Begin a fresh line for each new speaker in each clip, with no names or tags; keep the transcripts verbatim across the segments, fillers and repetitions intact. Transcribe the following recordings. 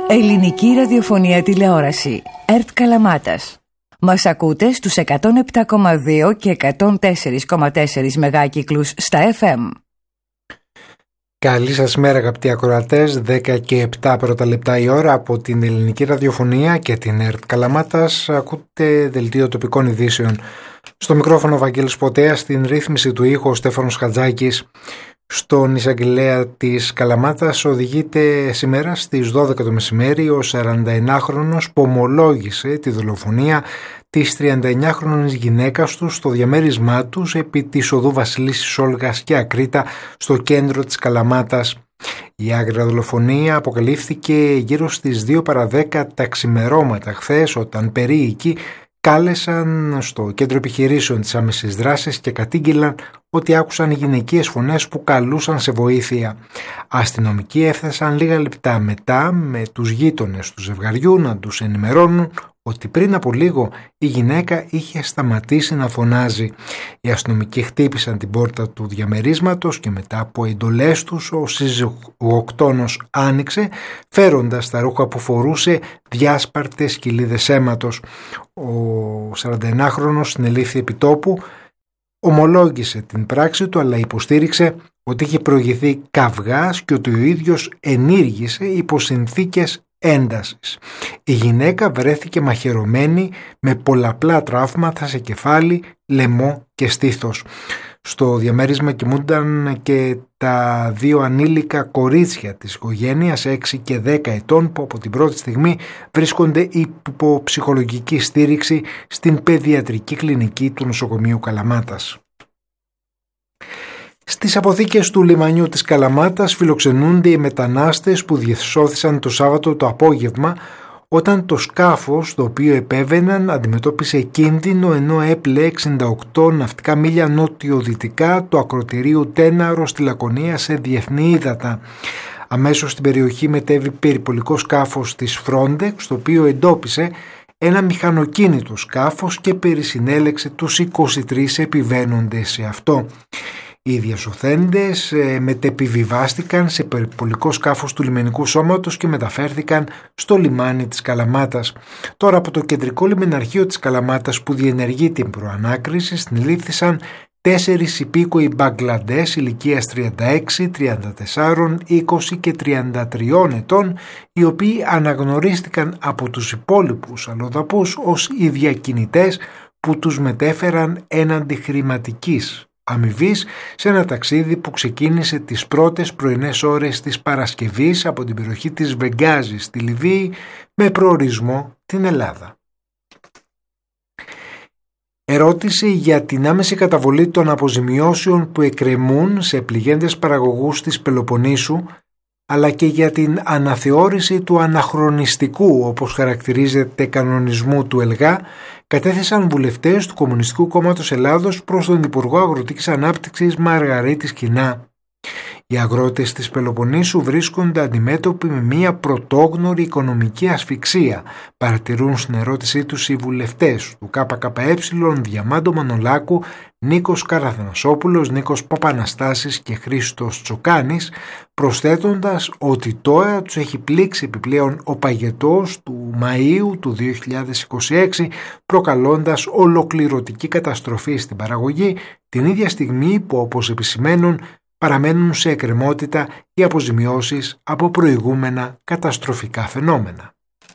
Ελληνική ραδιοφωνία τηλεόραση. ΕΡΤ Καλαμάτας. Μας ακούτε στους εκατόν επτά κόμμα δύο και εκατόν τέσσερα κόμμα τέσσερα μεγάκυκλους στα εφ εμ.
Καλή σας μέρα αγαπητοί ακροατές, δέκα και επτά πρώτα λεπτά η ώρα από την Ελληνική Ραδιοφωνία και την ΕΡΤ Καλαμάτας. Ακούτε δελτίο τοπικών ειδήσεων. Στο μικρόφωνο Βαγγέλης Ποτέας, στην ρύθμιση του ήχου ο Στέφανος Χατζάκης. Στον εισαγγελέα της Καλαμάτας οδηγείται σήμερα στις δώδεκα το μεσημέρι ο σαρανταεννάχρονος που ομολόγησε τη δολοφονία της τριανταεννιάχρονης γυναίκας του στο διαμέρισμά τους επί της οδού Βασιλίσσης Όλγας και Ακρίτα στο κέντρο της Καλαμάτας. Η άγρια δολοφονία αποκαλύφθηκε γύρω στις δύο παρά δέκα τα ξημερώματα χθες, όταν περίοικοι κάλεσαν στο κέντρο επιχειρήσεων της άμεσης δράσης και κατήγγειλαν ότι άκουσαν γυναικείες φωνές που καλούσαν σε βοήθεια. Αστυνομικοί έφτασαν λίγα λεπτά μετά με τους γείτονες του ζευγαριού να τους ενημερώνουν ότι πριν από λίγο η γυναίκα είχε σταματήσει να φωνάζει. Οι αστυνομικοί χτύπησαν την πόρτα του διαμερίσματος και μετά από εντολές τους ο σύζυγοκτόνος άνοιξε, φέροντας τα ρούχα που φορούσε διάσπαρτες κοιλίδες αίματος. Ο σαρανταεννάχρονος συνελήφθη επί τόπου, ομολόγησε την πράξη του, αλλά υποστήριξε ότι είχε προηγηθεί καυγάς και ότι ο ίδιος ενήργησε υπό συνθήκες έντασης. Η γυναίκα βρέθηκε μαχαιρωμένη με πολλαπλά τραύματα σε κεφάλι, λαιμό και στήθος. Στο διαμέρισμα κοιμούνταν και τα δύο ανήλικα κορίτσια της οικογένειας, έξι και δέκα ετών, που από την πρώτη στιγμή βρίσκονται υπό ψυχολογική στήριξη στην παιδιατρική κλινική του νοσοκομείου Καλαμάτας. Στις αποθήκες του λιμανιού της Καλαμάτας φιλοξενούνται οι μετανάστες που διεσώθησαν το Σάββατο το απόγευμα, όταν το σκάφος το οποίο επέβαιναν αντιμετώπισε κίνδυνο ενώ έπλεε εξήντα οκτώ ναυτικά μίλια νότιο-δυτικά του ακρωτηρίου Τέναρο στη Λακωνία σε διεθνή ύδατα. Αμέσως στην περιοχή μετέβη περιπολικό σκάφος της Frontex, το οποίο εντόπισε ένα μηχανοκίνητο σκάφος και περισυνέλεξε τους είκοσι τρεις επιβαίνοντες σε αυτό. Οι διασωθέντες ε, μετεπιβιβάστηκαν σε περιπολικό σκάφος του λιμενικού σώματος και μεταφέρθηκαν στο λιμάνι της Καλαμάτας. Τώρα από το κεντρικό λιμεναρχείο της Καλαμάτας, που διενεργεί την προανάκριση, συνελήφθησαν τέσσερις υπήκοοι Μπαγκλαντές ηλικίας τριάντα έξι, τριάντα τέσσερα, είκοσι και τριάντα τρία ετών, οι οποίοι αναγνωρίστηκαν από τους υπόλοιπους αλλοδαπούς ως οι διακινητές που τους μετέφεραν έναντι χρηματικής αμοιβής σε ένα ταξίδι που ξεκίνησε τις πρώτες πρωινές ώρες της Παρασκευής από την περιοχή της Βεγγάζης στη Λιβύη με προορισμό την Ελλάδα. Ερώτηση για την άμεση καταβολή των αποζημιώσεων που εκκρεμούν σε πληγέντες παραγωγούς της Πελοποννήσου, αλλά και για την αναθεώρηση του αναχρονιστικού, όπως χαρακτηρίζεται, κανονισμού του ΕΛΓΑ, κατέθεσαν βουλευτές του Κομμουνιστικού Κόμματος Ελλάδος προς τον Υπουργό Αγροτικής Ανάπτυξης Μαργαρίτη Σκινά. Οι αγρότες της Πελοποννήσου βρίσκονται αντιμέτωποι με μια πρωτόγνωρη οικονομική ασφυξία, παρατηρούν στην ερώτησή τους οι βουλευτές του ΚΚΕ Διαμάντο Μανολάκου, Νίκος Καραθανασόπουλος, Νίκος Παπαναστάσης και Χρήστος Τσοκάνης, προσθέτοντας ότι τώρα τους έχει πλήξει επιπλέον ο παγετός του Μαΐου του δύο χιλιάδες είκοσι έξι, προκαλώντας ολοκληρωτική καταστροφή στην παραγωγή, την ίδια στιγμή που, όπως επισημαίνουν, παραμένουν σε εκκρεμότητα οι αποζημιώσεις από προηγούμενα καταστροφικά φαινόμενα.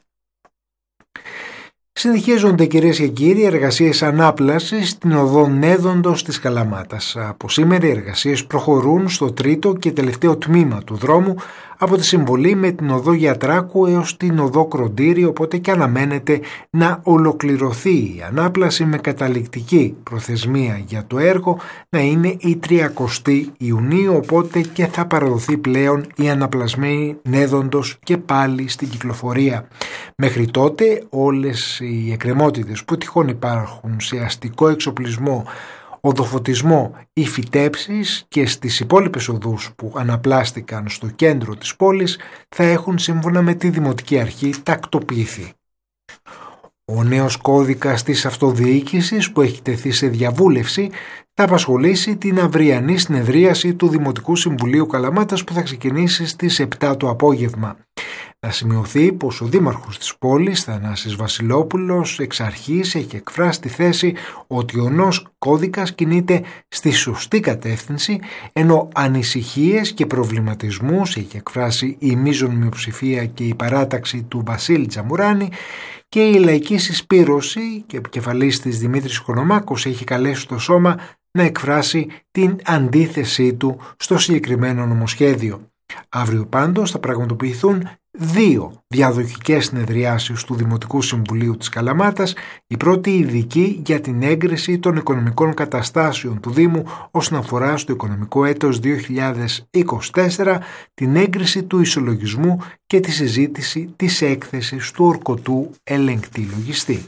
Συνεχίζονται, κυρίες και κύριοι, εργασίες ανάπλασης στην οδό Νέδοντος της Καλαμάτας. Από σήμερα οι εργασίες προχωρούν στο τρίτο και τελευταίο τμήμα του δρόμου, από τη συμβολή με την οδό Γιατράκου έως την οδό Κροντήρη, οπότε και αναμένεται να ολοκληρωθεί η ανάπλαση με καταληκτική προθεσμία για το έργο να είναι η τριαντάτη Ιουνίου, οπότε και θα παραδοθεί πλέον η αναπλασμένη Νέδοντος και πάλι στην κυκλοφορία. Μέχρι τότε όλες οι εκκρεμότητες που τυχόν υπάρχουν σε αστικό εξοπλισμό, οδοφωτισμό ή φυτέψεις και στις υπόλοιπες οδούς που αναπλάστηκαν στο κέντρο της πόλης θα έχουν, σύμφωνα με τη Δημοτική Αρχή, τακτοποιηθεί. Ο νέος κώδικας της αυτοδιοίκησης που έχει τεθεί σε διαβούλευση θα απασχολήσει την αυριανή συνεδρίαση του Δημοτικού Συμβουλίου Καλαμάτας που θα ξεκινήσει στις επτά το απόγευμα. Να σημειωθεί πως ο δήμαρχος της πόλης, Θανάσης Βασιλόπουλος, εξ αρχής έχει εκφράσει τη θέση ότι ο νέος κώδικας κινείται στη σωστή κατεύθυνση, ενώ ανησυχίες και προβληματισμούς έχει εκφράσει η μείζον μειοψηφία και η παράταξη του Βασίλη Τζαμουράνη, και η Λαϊκή Συσπήρωση και επικεφαλής της Δημήτρης Οικονομάκος έχει καλέσει το σώμα να εκφράσει την αντίθεσή του στο συγκεκριμένο νομοσχέδιο. Αύριο πάντως θα πραγματοποιηθούν δύο διαδοχικές συνεδριάσεις του Δημοτικού Συμβουλίου της Καλαμάτας, η πρώτη ειδική για την έγκριση των οικονομικών καταστάσεων του Δήμου όσον αφορά στο οικονομικό έτος δύο χιλιάδες είκοσι τέσσερα, την έγκριση του ισολογισμού και τη συζήτηση της έκθεσης του ορκωτού ελεγκτή λογιστή.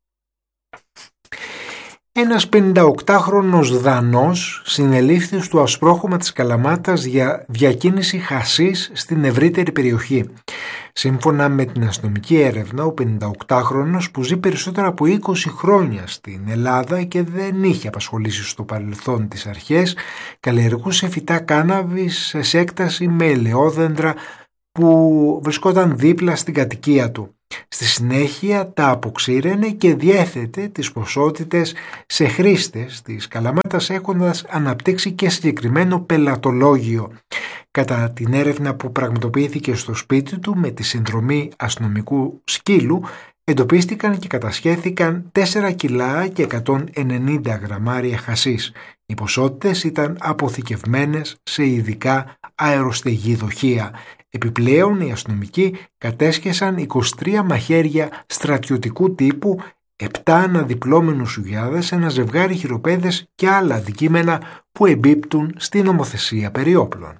Ένας πενηνταοκτάχρονος Δανός συνελήφθη στο ασπρόχωμα της Καλαμάτας για διακίνηση χασίς στην ευρύτερη περιοχή. Σύμφωνα με την αστυνομική έρευνα, ο πενηνταοκτάχρονος, που ζει περισσότερα από είκοσι χρόνια στην Ελλάδα και δεν είχε απασχολήσει στο παρελθόν τις αρχές, καλλιεργούσε φυτά κάναβης σε έκταση με ελαιόδεντρα που βρισκόταν δίπλα στην κατοικία του. Στη συνέχεια τα αποξήραινε και διέθετε τις ποσότητες σε χρήστες της Καλαμάτας, έχοντας αναπτύξει και συγκεκριμένο πελατολόγιο. Κατά την έρευνα που πραγματοποιήθηκε στο σπίτι του με τη συνδρομή αστυνομικού σκύλου, εντοπίστηκαν και κατασχέθηκαν τέσσερα κιλά και εκατόν ενενήντα γραμμάρια χασίς. Οι ποσότητες ήταν αποθηκευμένες σε ειδικά αεροστεγή δοχεία. Επιπλέον οι αστυνομικοί κατέσχεσαν είκοσι τρία μαχαίρια στρατιωτικού τύπου, επτά αναδιπλώμενους σουγιάδες, ένα ζευγάρι χειροπέδες και άλλα αντικείμενα που εμπίπτουν στην νομοθεσία περί όπλων.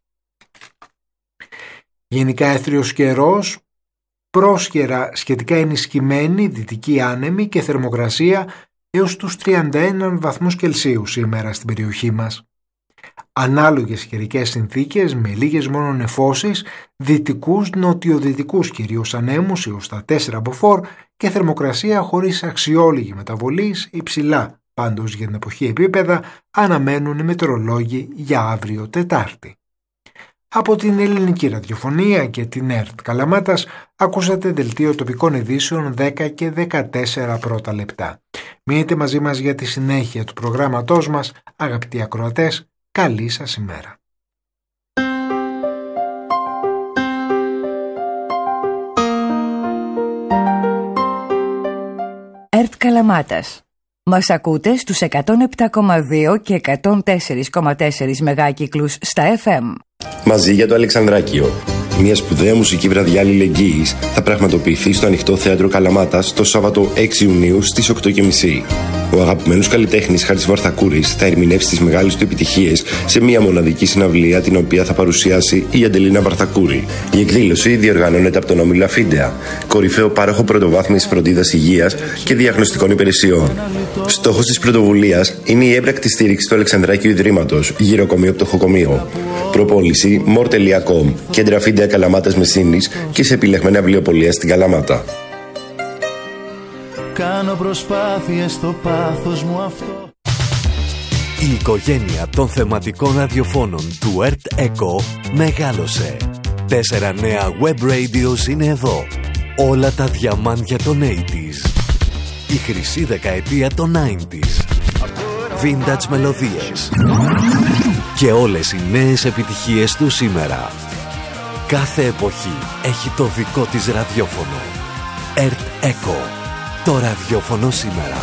Γενικά έθριος καιρός, πρόσχερα σχετικά ενισχυμένη δυτική άνεμη και θερμοκρασία έως τους τριάντα ένα βαθμούς Κελσίου σήμερα στην περιοχή μας. Ανάλογες καιρικές συνθήκες με λίγες μόνο νεφώσεις, δυτικούς νοτιοδυτικούς κυρίως ανέμους έως τα τέσσερα μποφόρ και θερμοκρασία χωρίς αξιόλογη μεταβολή υψηλά. Πάντως για την εποχή επίπεδα αναμένουν οι μετεωρολόγοι για αύριο Τετάρτη. Από την Ελληνική Ραδιοφωνία και την ΕΡΤ Καλαμάτας ακούσατε δελτίο τοπικών ειδήσεων δέκα και δεκατέσσερα πρώτα λεπτά. Μείνετε μαζί μας για τη συνέχεια του προγράμματός μας, αγαπητοί ακροατές. Καλή σας ημέρα.
ΕΡΤ Καλαμάτας. Μας ακούτε στους εκατόν επτά κόμμα δύο και εκατόν τέσσερα κόμμα τέσσερα μεγάκυκλους στα εφ εμ.
Μαζί για το Αλεξανδράκιο. Μια σπουδαία μουσική βραδιά αλληλεγγύης θα πραγματοποιηθεί στο Ανοιχτό Θέατρο Καλαμάτας το Σάββατο έξι Ιουνίου στις οκτώ και μισή. Ο αγαπημένος καλλιτέχνης Χάρης Βαρθακούρης θα ερμηνεύσει τις μεγάλες του επιτυχίες σε μια μοναδική συναυλία, την οποία θα παρουσιάσει η Αντελίνα Βαρθακούρη. Η εκδήλωση διοργανώνεται από τον Όμιλο Φίντεα, κορυφαίο πάροχο πρωτοβάθμιας φροντίδας υγείας και διαγνωστικών υπηρεσιών. Στόχος της πρωτοβουλίας είναι η έμπρακτη στήριξη του Αλεξανδράκιου Ιδρύματος, γυροκομείο πτωχοκομείο. Προπόληση μορ τελεία κομ, κέντρα Φίντεα Καλαμάτας Μεσίνης και σε επιλεγμένα βιβλιοπωλεία στην Καλαμάτα.
Κάνω προσπάθειες στο πάθος μου αυτό.
Η οικογένεια των θεματικών ραδιοφώνων του ΕΡΤ Echo μεγάλωσε. Τέσσερα νέα web radios είναι εδώ. Όλα τα διαμάντια των ογδόντα. Η χρυσή δεκαετία των ενενήντα. Vintage μελωδίες. Και όλες οι νέες επιτυχίες του σήμερα. Κάθε εποχή έχει το δικό της ραδιόφωνο. ΕΡΤ Echo. Το ραδιόφωνο σήμερα.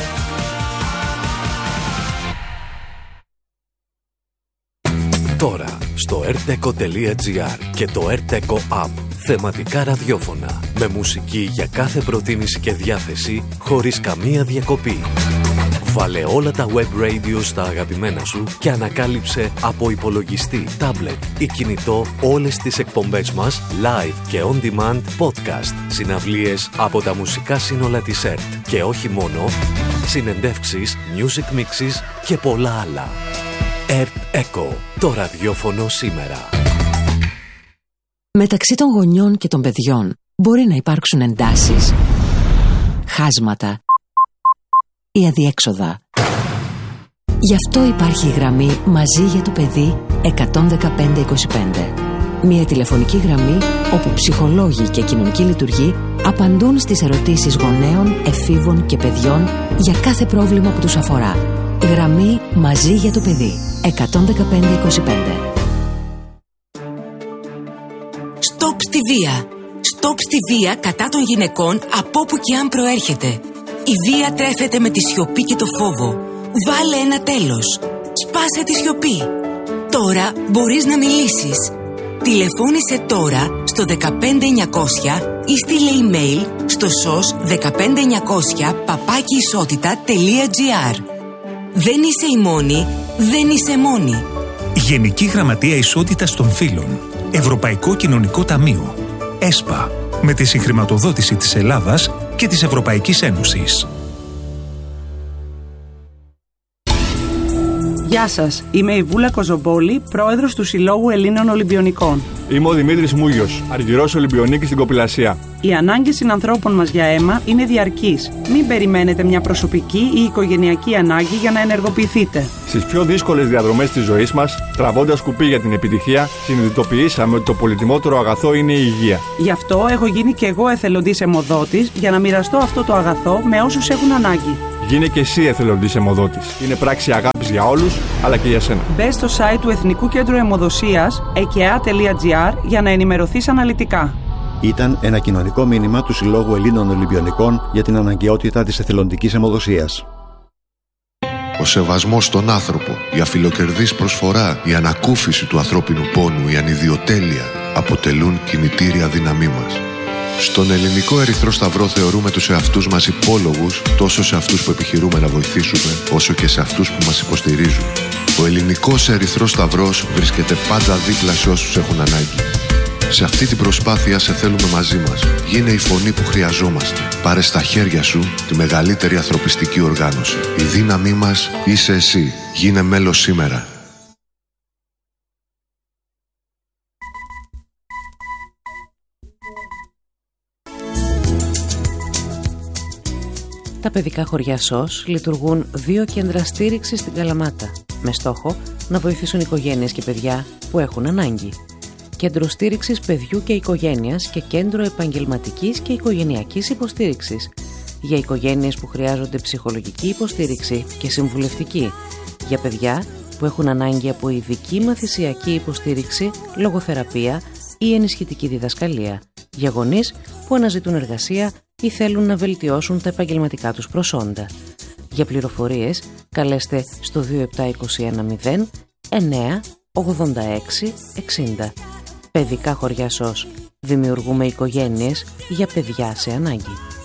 Τώρα στο ερτεκο τελεία τζι άρ και το ερτεκο App. Θεματικά ραδιόφωνα με μουσική για κάθε προτίμηση και διάθεση, χωρίς καμία διακοπή. Βάλε όλα τα web radio στα αγαπημένα σου και ανακάλυψε από υπολογιστή, τάμπλετ ή κινητό όλες τις εκπομπές μας live και on demand podcast, συναυλίες από τα μουσικά σύνολα της ΕΡΤ και όχι μόνο, συνεντεύξεις, music mixes και πολλά άλλα. ΕΡΤ Echo, το ραδιόφωνο σήμερα.
Μεταξύ των γονιών και των παιδιών μπορεί να υπάρξουν εντάσεις, χάσματα ή αδιέξοδα. Γι' αυτό υπάρχει η γραμμή «Μαζί για το παιδί» εκατόν δεκαπέντε είκοσι πέντε. Μια τηλεφωνική γραμμή όπου ψυχολόγοι και κοινωνικοί λειτουργοί απαντούν στις ερωτήσεις γονέων, εφήβων και παιδιών για κάθε πρόβλημα που τους αφορά. Γραμμή Μαζί για το παιδί. εκατόν δεκαπέντε είκοσι πέντε.
Στοπ στη βία. Στοπ στη βία κατά των γυναικών από όπου και αν προέρχεται. Η βία τρέφεται με τη σιωπή και το φόβο. Βάλε ένα τέλος. Σπάσε τη σιωπή. Τώρα μπορείς να μιλήσεις. Τηλεφώνησε τώρα στο δεκαπέντε εννιακόσια ή στείλε email στο σος δεκαπέντε εννιακόσια παπάκι ισότητα τελεία τζι άρ. Δεν είσαι η μόνη, δεν είσαι μόνη.
Γενική Γραμματεία Ισότητας των Φύλων. Ευρωπαϊκό Κοινωνικό Ταμείο. ΕΣΠΑ. Με τη συγχρηματοδότηση της Ελλάδας και της Ευρωπαϊκής Ένωσης.
Γεια σας, είμαι η Βούλα Κοζομπόλη, πρόεδρος του Συλλόγου Ελλήνων Ολυμπιονικών.
Είμαι ο Δημήτρης Μούγιος, αργυρός Ολυμπιονίκης στην Κοπηλασία.
Οι ανάγκες συνανθρώπων μας για αίμα είναι διαρκείς. Μην περιμένετε μια προσωπική ή οικογενειακή ανάγκη για να ενεργοποιηθείτε.
Στις πιο δύσκολες διαδρομές της ζωής μας, τραβώντας κουπί για την επιτυχία, συνειδητοποιήσαμε ότι το πολυτιμότερο αγαθό είναι η υγεία.
Γι' αυτό έχω γίνει και εγώ εθελοντής αιμοδότης για να μοιραστώ αυτό το αγαθό με όσους έχουν ανάγκη.
Γίνε και εσύ εθελοντής αιμοδότης. Είναι πράξη αγάπης για όλους, αλλά και για σένα.
Μπες στο site του Εθνικού Κέντρου Αιμοδοσίας ε κέι έι τελεία τζι άρ για να ενημερωθείς αναλυτικά.
Ήταν ένα κοινωνικό μήνυμα του Συλλόγου Ελλήνων Ολυμπιονικών για την αναγκαιότητα της εθελοντικής αιμοδοσίας.
Ο σεβασμός στον άνθρωπο, η αφιλοκερδής προσφορά, η ανακούφιση του ανθρώπινου πόνου, η ανιδιοτέλεια αποτελούν κινητήρια δύναμή μας. Στον Ελληνικό Ερυθρό Σταυρό θεωρούμε τους εαυτούς μας υπόλογους τόσο σε αυτούς που επιχειρούμε να βοηθήσουμε, όσο και σε αυτούς που μας υποστηρίζουν. Ο Ελληνικός Ερυθρός Σταυρός βρίσκεται πάντα δίπλα σε όσους έχουν ανάγκη. Σε αυτή την προσπάθεια σε θέλουμε μαζί μας. Γίνε η φωνή που χρειαζόμαστε. Πάρε στα χέρια σου τη μεγαλύτερη ανθρωπιστική οργάνωση. Η δύναμή μας είσαι εσύ. Γίνε μέλος σήμερα.
Τα παιδικά χωριά ΣΟΣ λειτουργούν δύο κέντρα στήριξης στην Καλαμάτα, με στόχο να βοηθήσουν οικογένειες και παιδιά που έχουν ανάγκη. Κέντρο στήριξης παιδιού και οικογένειας και κέντρο επαγγελματικής και οικογενειακής υποστήριξης για οικογένειες που χρειάζονται ψυχολογική υποστήριξη και συμβουλευτική, για παιδιά που έχουν ανάγκη από ειδική μαθησιακή υποστήριξη, λογοθεραπεία ή ενισχυτική διδασκαλία, για γονείς που αναζητούν εργασία ή θέλουν να βελτιώσουν τα επαγγελματικά τους προσόντα. Για πληροφορίες καλέστε στο δύο επτά είκοσι ένα μηδέν εννέα ογδόντα έξι εξήντα. Παιδικά χωριά ΣΟΣ. Δημιουργούμε οικογένειες για παιδιά σε ανάγκη.